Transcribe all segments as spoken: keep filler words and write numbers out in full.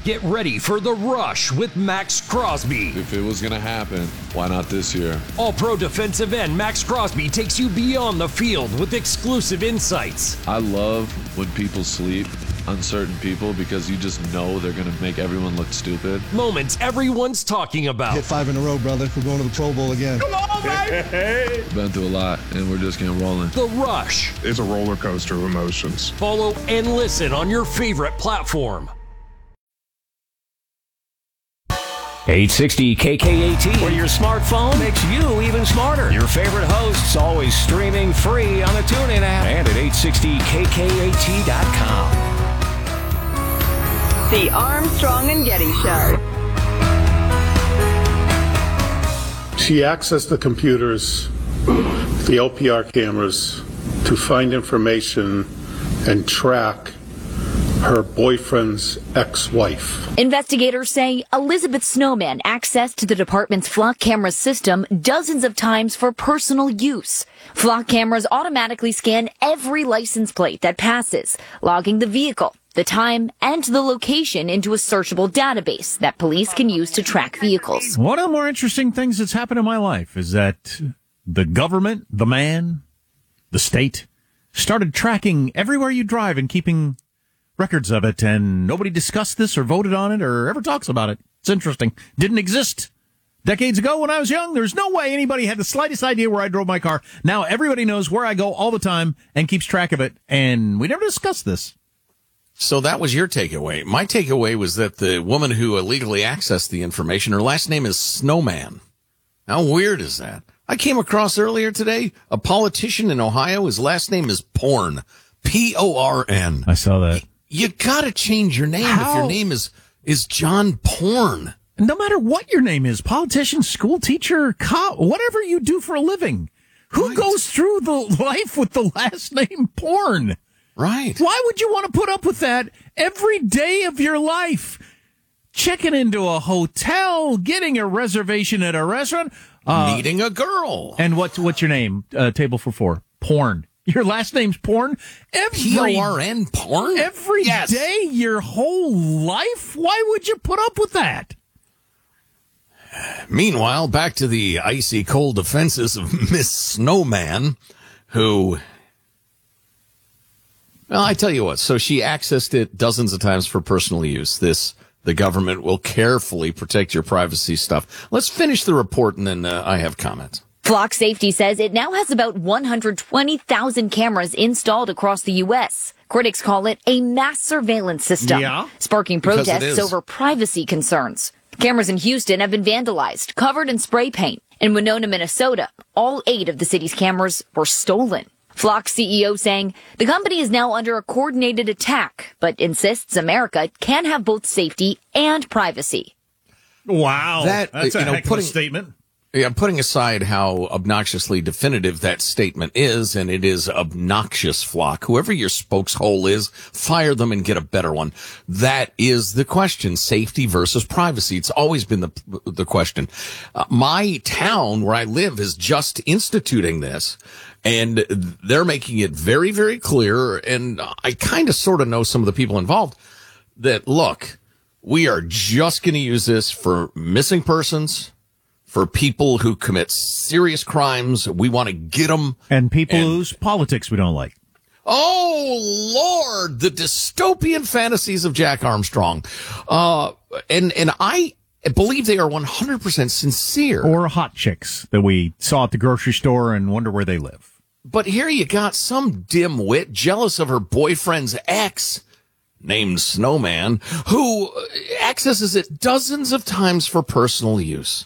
Get ready for The Rush with Max Crosby. If it was going to happen, why not this year? All-Pro defensive end Max Crosby takes you beyond the field with exclusive insights. I love when people sleep on certain people because you just know they're going to make everyone look stupid. Moments everyone's talking about. Hit five in a row, brother. We're going to the Pro Bowl again. Come on, baby! Been through a lot, and we're just getting rolling. The Rush. It's a roller coaster of emotions. Follow and listen on your favorite platform. eight sixty K K A T, where your smartphone makes you even smarter. Your favorite hosts always streaming free on the TuneIn app and at eight sixty K K A T dot com. The Armstrong and Getty Show. She accessed the computers, the L P R cameras, to find information and track her boyfriend's ex-wife. Investigators say Elizabeth Snowman accessed the department's flock camera system dozens of times for personal use. Flock cameras automatically scan every license plate that passes, logging the vehicle, the time, and the location into a searchable database that police can use to track vehicles. One of the more interesting things that's happened in my life is that the government, the man, the state, started tracking everywhere you drive and keeping records of it, and nobody discussed this or voted on it or ever talks about it. It's interesting. Didn't exist decades ago when I was young. There's no way anybody had the slightest idea where I drove my car. Now everybody knows where I go all the time and keeps track of it, and we never discussed this. So that was your takeaway. My takeaway was that the woman who illegally accessed the information, her last name is Snowman. How weird is that? I came across earlier today a politician in Ohio. His last name is Porn. P O R N. I saw that. You gotta change your name How? if your name is, is John Porn. No matter what your name is, politician, school teacher, cop, whatever you do for a living, who right. goes through the life with the last name Porn? Right. Why would you want to put up with that every day of your life? Checking into a hotel, getting a reservation at a restaurant, uh, meeting a girl. And what's, what's your name? Uh, table for four. Porn. Your last name's Porn? Every, P O R N, Porn? Every yes. day, your whole life? Why would you put up with that? Meanwhile, back to the icy cold defenses of Miss Snowman, who, well, I tell you what, so she accessed it dozens of times for personal use. This, the government will carefully protect your privacy stuff. Let's finish the report, and then uh, I have comments. Flock Safety says it now has about one hundred twenty thousand cameras installed across the U S. Critics call it a mass surveillance system, yeah, sparking protests over privacy concerns. Cameras in Houston have been vandalized, covered in spray paint. In Winona, Minnesota, all eight of the city's cameras were stolen. Flock C E O saying the company is now under a coordinated attack, but insists America can have both safety and privacy. Wow. That, That's a you know, heck of putting, a statement. Yeah, putting aside how obnoxiously definitive that statement is, and it is obnoxious, Flock. Whoever your spokeshole is, fire them and get a better one. That is the question, safety versus privacy. It's always been the the question. Uh, my town where I live is just instituting this, and they're making it very, very clear, and I kind of sort of know some of the people involved, that, look, we are just going to use this for missing persons, for people who commit serious crimes. We want to get them. And people and, whose politics we don't like. Oh, Lord, the dystopian fantasies of Jack Armstrong. Uh, and, and I believe they are one hundred percent sincere. Or hot chicks that we saw at the grocery store and wonder where they live. But here you got some dimwit jealous of her boyfriend's ex, named Snowman, who accesses it dozens of times for personal use.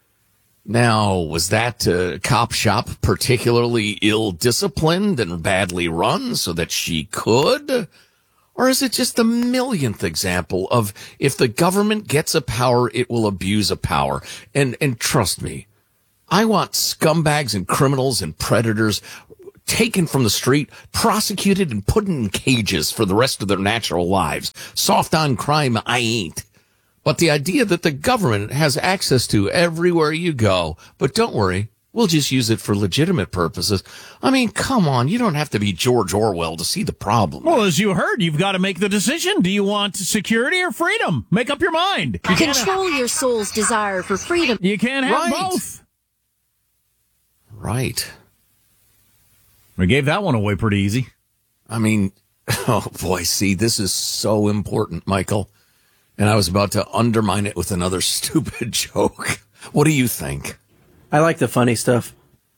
Now, was that uh, cop shop particularly ill-disciplined and badly run so that she could? Or is it just the millionth example of if the government gets a power, it will abuse a power? And, and trust me, I want scumbags and criminals and predators taken from the street, prosecuted and put in cages for the rest of their natural lives. Soft on crime, I ain't. But the idea that the government has access to everywhere you go, but don't worry, We'll just use it for legitimate purposes. I mean, come on. You don't have to be George Orwell to see the problem. Well, as you heard, you've got to make the decision. Do you want security or freedom? Make up your mind. You Control your soul's desire for freedom. You can't have Right. both. Right. We gave that one away pretty easy. I mean, oh boy, see, this is so important, Michael. And I was about to undermine it with another stupid joke. What do you think? I like the funny stuff.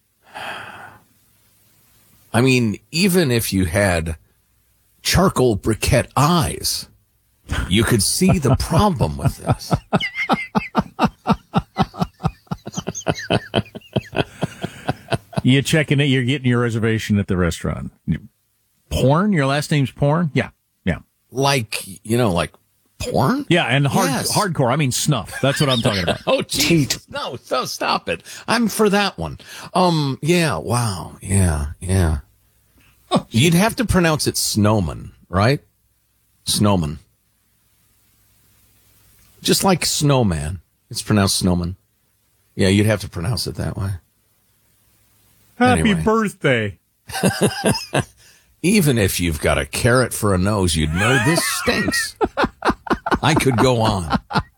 I mean, even if you had charcoal briquette eyes, you could see the problem with this. You checking it, you're getting your reservation at the restaurant. Porn? Your last name's Porn? Yeah. Yeah. Like, you know, like porn? Yeah, and hard, Yes. hardcore. I mean snuff. That's what I'm talking about. Oh, geez. No, so stop it. I'm for that one. Um, yeah, wow. Yeah, yeah. You'd have to pronounce it snowman, right? Snowman. Just like snowman. It's pronounced snowman. Yeah, you'd have to pronounce it that way. Happy Anyway. birthday. Even if you've got a carrot for a nose, you'd know this stinks. I could go on.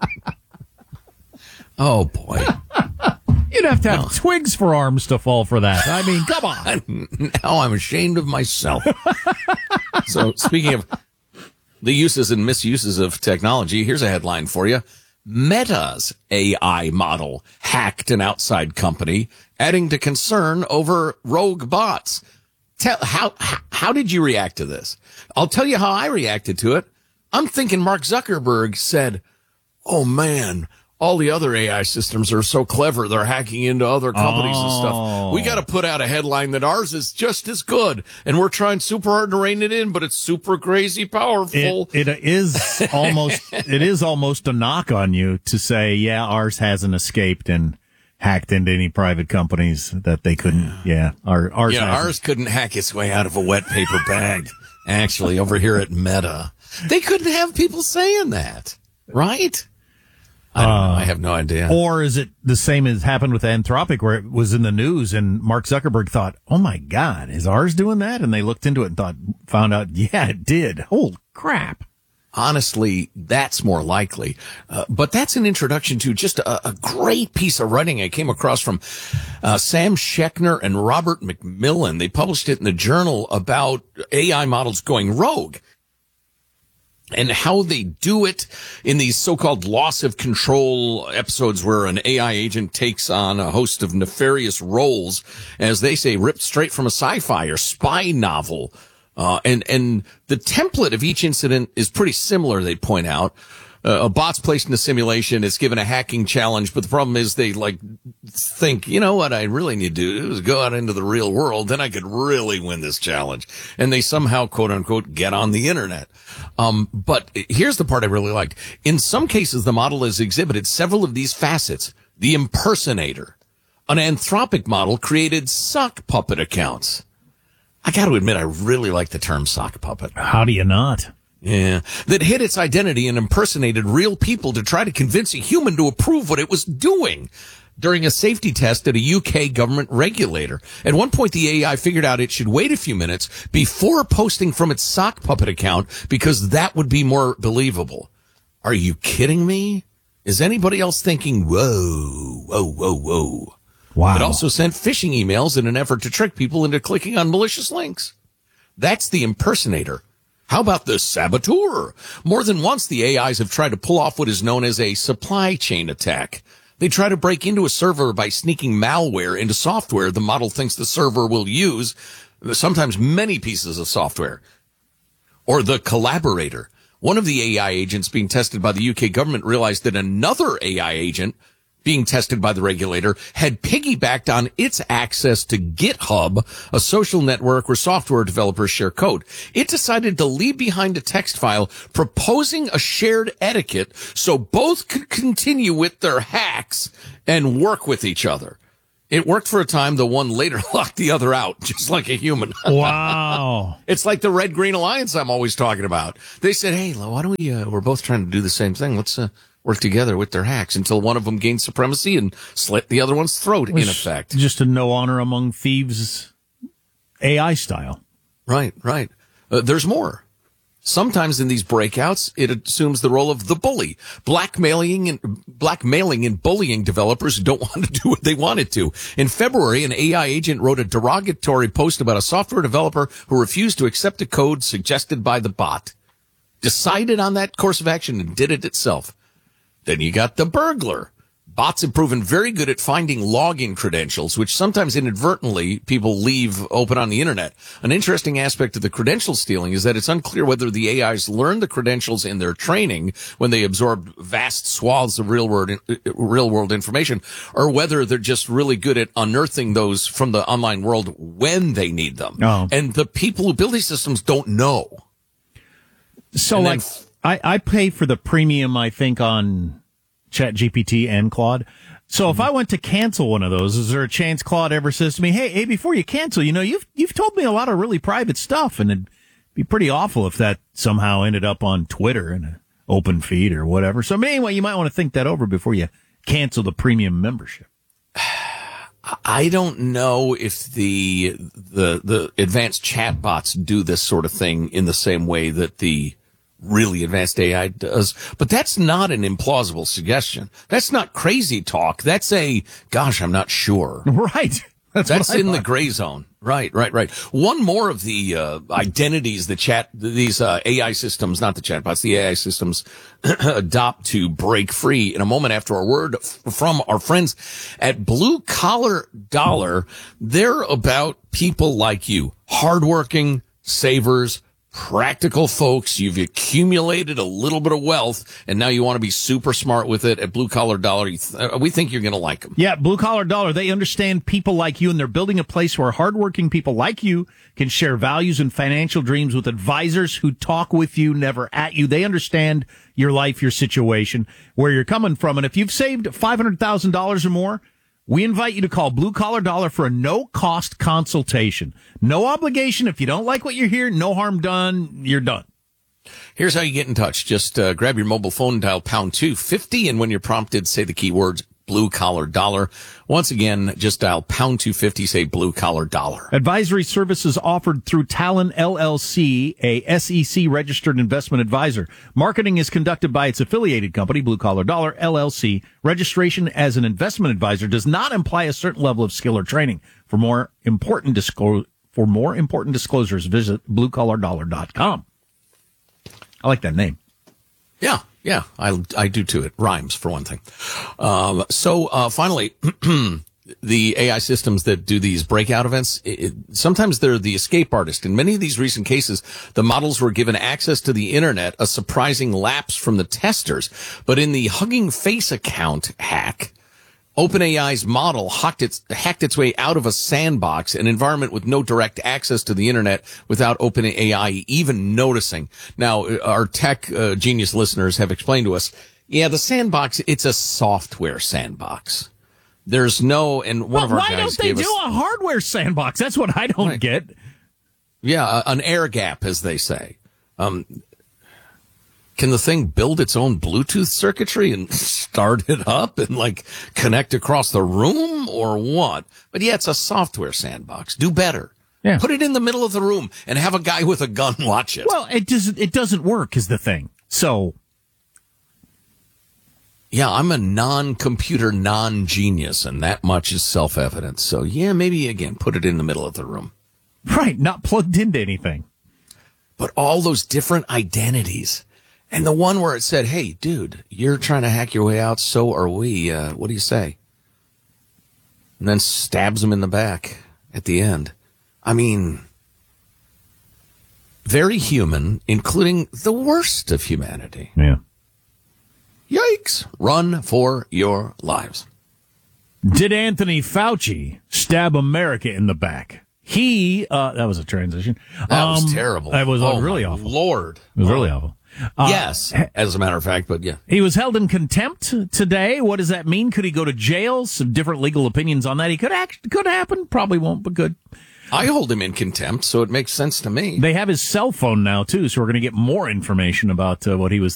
Oh, boy. You'd have to have twigs for arms to fall for that. I mean, come on. Now I'm ashamed of myself. So, speaking of the uses and misuses of technology, here's a headline for you. Meta's A I model hacked an outside company, adding to concern over rogue bots. Tell how how did you react to this? I'll tell you how I reacted to it. I'm thinking Mark Zuckerberg said, "Oh man, all the other A I systems are so clever. They're hacking into other companies and stuff. We got to put out a headline that ours is just as good, and we're trying super hard to rein it in, but it's super crazy powerful." It, it is almost it is almost a knock on you to say, yeah, ours hasn't escaped and hacked into any private companies that they couldn't. Yeah, our ours. Yeah, hasn't. ours couldn't hack its way out of a wet paper bag. Actually, over here at Meta, they couldn't have people saying that, right? I don't know. I have no idea. Or is it the same as happened with Anthropic, where it was in the news and Mark Zuckerberg thought, "Oh my God, is ours doing that?" And they looked into it and thought, found out, yeah, it did. Holy crap! Honestly, that's more likely. Uh, but that's an introduction to just a, a great piece of writing I came across from uh, Sam Schechner and Robert McMillan. They published it in the Journal about A I models going rogue and how they do it in these so-called loss of control episodes where an A I agent takes on a host of nefarious roles, as they say, ripped straight from a sci-fi or spy novel. Uh, and, and the template of each incident is pretty similar, they point out. Uh, a bot's placed in a simulation, it's given a hacking challenge, but the problem is they like think, you know what I really need to do is go out into the real world, then I could really win this challenge. And they somehow, quote unquote, get on the internet. Um, but here's the part I really liked. In some cases, the model has exhibited several of these facets. The impersonator. An Anthropic model created sock puppet accounts. I got to admit, I really like the term sock puppet. How do you not? Yeah. That hid its identity and impersonated real people to try to convince a human to approve what it was doing during a safety test at a U K government regulator. At one point, the A I figured out it should wait a few minutes before posting from its sock puppet account because that would be more believable. Are you kidding me? Is anybody else thinking, whoa, whoa, whoa, whoa? Wow. It also sent phishing emails in an effort to trick people into clicking on malicious links. That's the impersonator. How about the saboteur? More than once, the A Is have tried to pull off what is known as a supply chain attack. They try to break into a server by sneaking malware into software the model thinks the server will use, sometimes many pieces of software. Or the collaborator. One of the A I agents being tested by the U K government realized that another A I agent being tested by the regulator had piggybacked on its access to GitHub, a social network where software developers share code. It decided to leave behind a text file proposing a shared etiquette so both could continue with their hacks and work with each other. It worked for a time, though one later locked the other out, just like a human. Wow. It's like the Red-Green Alliance I'm always talking about. They said, hey, why don't we, uh, we're both trying to do the same thing. Let's, uh, work together with their hacks until one of them gained supremacy and slit the other one's throat, in effect. Just a no honor among thieves A I style. Right, right. Uh, there's more. Sometimes in these breakouts, it assumes the role of the bully, blackmailing and blackmailing and bullying developers who don't want to do what they wanted to. In February, an A I agent wrote a derogatory post about a software developer who refused to accept a code suggested by the bot, decided on that course of action and did it itself. Then you got the burglar. Bots have proven very good at finding login credentials, which sometimes inadvertently people leave open on the internet. An interesting aspect of the credential stealing is that it's unclear whether the A Is learn the credentials in their training when they absorb vast swaths of real world, real world information, or whether they're just really good at unearthing those from the online world when they need them. Oh. And the people who build these systems don't know. So, And like, then- I, I pay for the premium, I think, on ChatGPT and Claude. So if I went to cancel one of those, is there a chance Claude ever says to me, hey, hey, before you cancel, you know, you've you've told me a lot of really private stuff, and it'd be pretty awful if that somehow ended up on Twitter in an open feed or whatever. So anyway, you might want to think that over before you cancel the premium membership. I don't know if the the the advanced chatbots do this sort of thing in the same way that the really advanced A I does, but that's not an implausible suggestion. That's not crazy talk. That's a, gosh, I'm not sure. Right. That's, That's what I in the thought. gray zone. Right, right, right. One more of the uh, identities the chat, these uh, A I systems, not the chatbots, the A I systems adopt to break free in a moment after a word f- from our friends at Blue Collar Dollar. They're about people like you, hardworking savers, practical folks. You've accumulated a little bit of wealth, and now you want to be super smart with it. At Blue Collar Dollar, you th- we think you're going to like them. Yeah, Blue Collar Dollar, they understand people like you, and they're building a place where hardworking people like you can share values and financial dreams with advisors who talk with you, never at you. They understand your life, your situation, where you're coming from. And if you've saved five hundred thousand dollars or more, we invite you to call Blue Collar Dollar for a no-cost consultation. No obligation. If you don't like what you hear, no harm done. You're done. Here's how you get in touch. Just uh, grab your mobile phone, dial pound two fifty, and when you're prompted, say the keywords Blue Collar Dollar. Once again, just dial pound two fifty, say Blue Collar Dollar. Advisory services offered through Talon L L C, a S E C-registered investment advisor. Marketing is conducted by its affiliated company, Blue Collar Dollar, L L C. Registration as an investment advisor does not imply a certain level of skill or training. For more important disclo- for more important disclosures, visit blue collar dollar dot com. I like that name. Yeah, yeah, I, I do too. It rhymes, for one thing. Um, so, uh, finally, the A I systems that do these breakout events, it, sometimes they're the escape artist. In many of these recent cases, the models were given access to the internet, a surprising lapse from the testers. But in the Hugging Face account hack, OpenAI's model hacked its, hacked its way out of a sandbox, an environment with no direct access to the internet, without OpenAI even noticing. Now, our tech uh, genius listeners have explained to us, yeah, the sandbox, it's a software sandbox. There's no, and one But of our why guys don't they gave do us, a hardware sandbox? That's what I don't Right. get. yeah, an air gap, as they say. Um, Can the thing build its own Bluetooth circuitry and start it up and like connect across the room or what? But yeah, it's a software sandbox. Do better. Yeah. Put it in the middle of the room and have a guy with a gun watch it. Well, it doesn't. It doesn't work. Is the thing. So yeah, I'm a non-computer, non-genius, and that much is self-evident. So yeah, maybe again, put it in the middle of the room. right, not plugged into anything. But all those different identities. And the one where it said, hey, dude, you're trying to hack your way out, so are we. Uh, what do you say? And then stabs him in the back at the end. I mean, very human, including the worst of humanity. Yeah. Yikes. Run for your lives. Did Anthony Fauci stab America in the back? He, uh, that was a transition. That was Um, terrible. That was uh, oh, really my awful. Lord. It was really awful. Uh, yes, as a matter of fact, but yeah. He was held in contempt today. What does that mean? Could he go to jail? Some different legal opinions on that. He could act, could happen. Probably won't, but could. I hold him in contempt, so it makes sense to me. They have his cell phone now, too, so we're going to get more information about uh, what he was